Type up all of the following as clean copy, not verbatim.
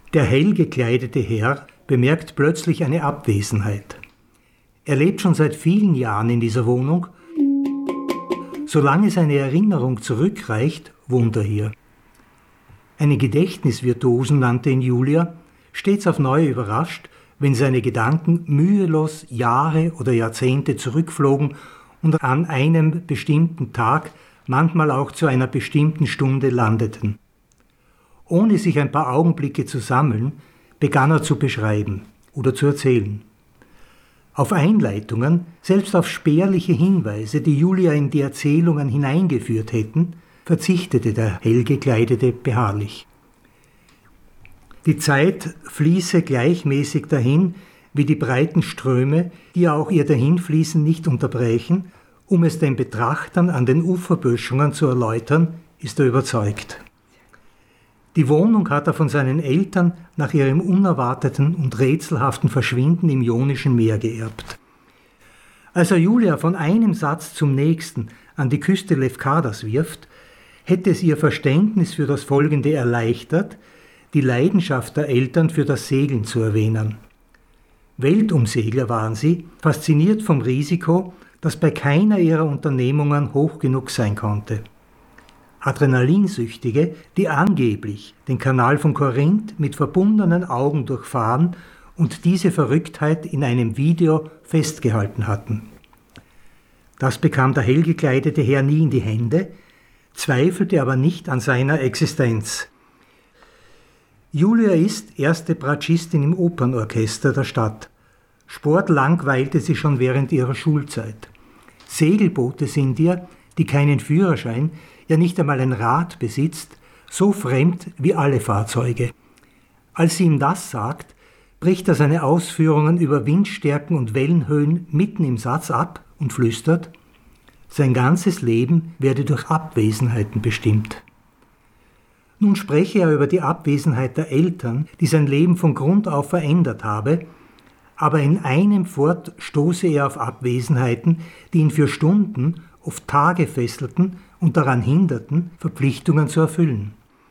Der hell gekleidete Herr bemerkt plötzlich eine Abwesenheit. Er lebt schon seit vielen Jahren in dieser Wohnung. Solange seine Erinnerung zurückreicht, wohnt er hier. Einen Gedächtnisvirtuosen nannte ihn Julia, stets auf neue überrascht, wenn seine Gedanken mühelos Jahre oder Jahrzehnte zurückflogen und an einem bestimmten Tag, manchmal auch zu einer bestimmten Stunde landeten. Ohne sich ein paar Augenblicke zu sammeln, begann er zu beschreiben oder zu erzählen. Auf Einleitungen, selbst auf spärliche Hinweise, die Julia in die Erzählungen hineingeführt hätten, verzichtete der hellgekleidete beharrlich. Die Zeit fließe gleichmäßig dahin, wie die breiten Ströme, die auch ihr Dahinfließen nicht unterbrechen, um es den Betrachtern an den Uferböschungen zu erläutern, ist er überzeugt. Die Wohnung hat er von seinen Eltern nach ihrem unerwarteten und rätselhaften Verschwinden im Ionischen Meer geerbt. Als er Julia von einem Satz zum nächsten an die Küste Lefkadas wirft, hätte es ihr Verständnis für das Folgende erleichtert, die Leidenschaft der Eltern für das Segeln zu erwähnen. Weltumsegler waren sie, fasziniert vom Risiko, das bei keiner ihrer Unternehmungen hoch genug sein konnte. Adrenalinsüchtige, die angeblich den Kanal von Korinth mit verbundenen Augen durchfahren und diese Verrücktheit in einem Video festgehalten hatten. Das bekam der hellgekleidete Herr nie in die Hände, zweifelte aber nicht an seiner Existenz. Julia ist erste Bratschistin im Opernorchester der Stadt. Sport langweilte sie schon während ihrer Schulzeit. Segelboote sind ihr, die keinen Führerschein, ja nicht einmal ein Rad besitzt, so fremd wie alle Fahrzeuge. Als sie ihm das sagt, bricht er seine Ausführungen über Windstärken und Wellenhöhen mitten im Satz ab und flüstert: Sein ganzes Leben werde durch Abwesenheiten bestimmt. Nun spreche er über die Abwesenheit der Eltern, die sein Leben von Grund auf verändert habe, aber in einem fort stoße er auf Abwesenheiten, die ihn für Stunden, oft Tage fesselten und daran hinderten, Verpflichtungen zu erfüllen.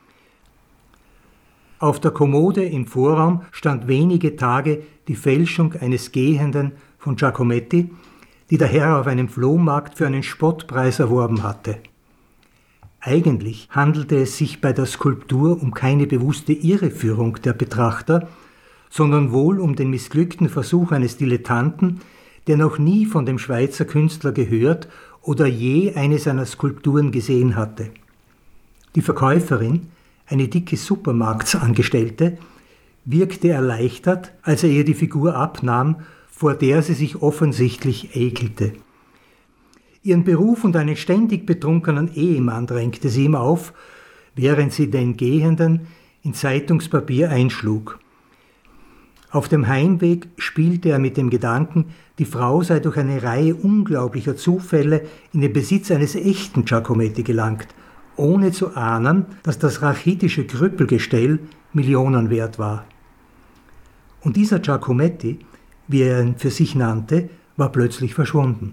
Auf der Kommode im Vorraum stand wenige Tage die Fälschung eines Gehenden von Giacometti, die der Herr auf einem Flohmarkt für einen Spottpreis erworben hatte. Eigentlich handelte es sich bei der Skulptur um keine bewusste Irreführung der Betrachter, sondern wohl um den missglückten Versuch eines Dilettanten, der noch nie von dem Schweizer Künstler gehört oder je eine seiner Skulpturen gesehen hatte. Die Verkäuferin, eine dicke Supermarktsangestellte, wirkte erleichtert, als er ihr die Figur abnahm, vor der sie sich offensichtlich ekelte. Ihren Beruf und einen ständig betrunkenen Ehemann drängte sie ihm auf, während sie den Gehenden in Zeitungspapier einschlug. Auf dem Heimweg spielte er mit dem Gedanken, die Frau sei durch eine Reihe unglaublicher Zufälle in den Besitz eines echten Giacometti gelangt, ohne zu ahnen, dass das rachitische Krüppelgestell Millionen wert war. Und dieser Giacometti, wie er ihn für sich nannte, war plötzlich verschwunden.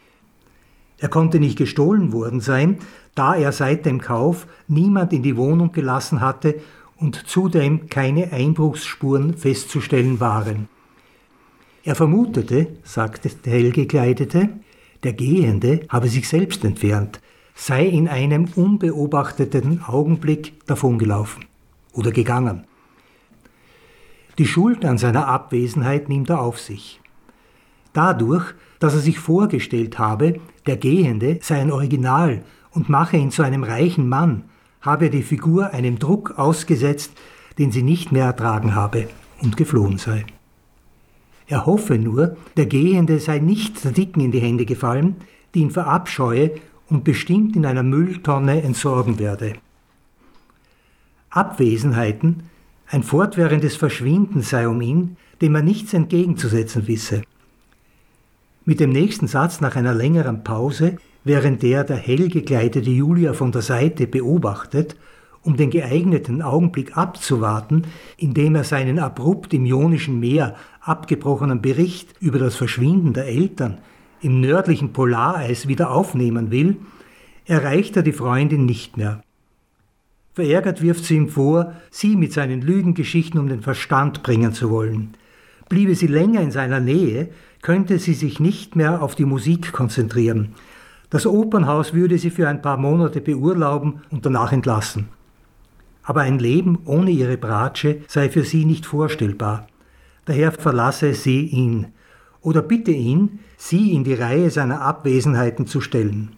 Er konnte nicht gestohlen worden sein, da er seit dem Kauf niemand in die Wohnung gelassen hatte und zudem keine Einbruchsspuren festzustellen waren. Er vermutete, sagte der Hellgekleidete, der Gehende habe sich selbst entfernt, sei in einem unbeobachteten Augenblick davongelaufen oder gegangen. Die Schuld an seiner Abwesenheit nimmt er auf sich. Dadurch, dass er sich vorgestellt habe, der Gehende sei ein Original und mache ihn zu einem reichen Mann, habe die Figur einem Druck ausgesetzt, den sie nicht mehr ertragen habe und geflohen sei. Er hoffe nur, der Gehende sei nicht der Dicken in die Hände gefallen, die ihn verabscheue und bestimmt in einer Mülltonne entsorgen werde. Abwesenheiten, ein fortwährendes Verschwinden sei um ihn, dem er nichts entgegenzusetzen wisse. Mit dem nächsten Satz nach einer längeren Pause, während der hell gekleidete Julia von der Seite beobachtet, um den geeigneten Augenblick abzuwarten, indem er seinen abrupt im Ionischen Meer abgebrochenen Bericht über das Verschwinden der Eltern im nördlichen Polareis wieder aufnehmen will, erreicht er die Freundin nicht mehr. Verärgert wirft sie ihm vor, sie mit seinen Lügengeschichten um den Verstand bringen zu wollen. Bliebe sie länger in seiner Nähe, könnte sie sich nicht mehr auf die Musik konzentrieren. Das Opernhaus würde sie für ein paar Monate beurlauben und danach entlassen. Aber ein Leben ohne ihre Bratsche sei für sie nicht vorstellbar. Daher verlasse sie ihn oder bitte ihn, sie in die Reihe seiner Abwesenheiten zu stellen.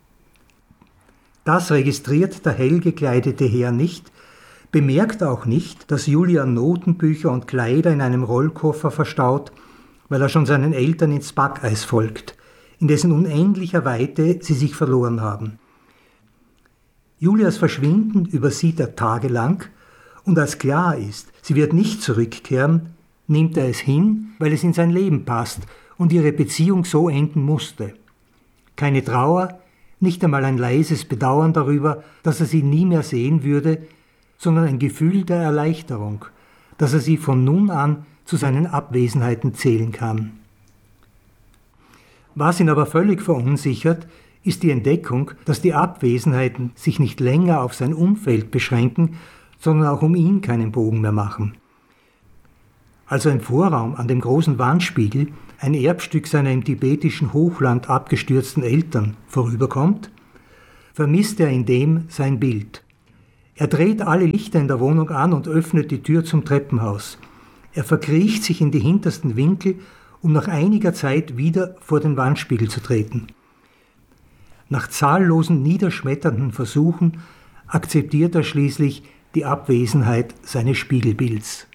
Das registriert der hell gekleidete Herr nicht, bemerkt auch nicht, dass Julia Notenbücher und Kleider in einem Rollkoffer verstaut, weil er schon seinen Eltern ins Backeis folgt, in dessen unendlicher Weite sie sich verloren haben. Julias Verschwinden übersieht er tagelang und als klar ist, sie wird nicht zurückkehren, nimmt er es hin, weil es in sein Leben passt und ihre Beziehung so enden musste. Keine Trauer, nicht einmal ein leises Bedauern darüber, dass er sie nie mehr sehen würde, sondern ein Gefühl der Erleichterung, dass er sie von nun an zu seinen Abwesenheiten zählen kann. Was ihn aber völlig verunsichert, ist die Entdeckung, dass die Abwesenheiten sich nicht länger auf sein Umfeld beschränken, sondern auch um ihn keinen Bogen mehr machen. Als er im Vorraum an dem großen Wandspiegel, ein Erbstück seiner im tibetischen Hochland abgestürzten Eltern, vorüberkommt, vermisst er in dem sein Bild. Er dreht alle Lichter in der Wohnung an und öffnet die Tür zum Treppenhaus. Er verkriecht sich in die hintersten Winkel, um nach einiger Zeit wieder vor den Wandspiegel zu treten. Nach zahllosen niederschmetternden Versuchen akzeptiert er schließlich die Abwesenheit seines Spiegelbilds.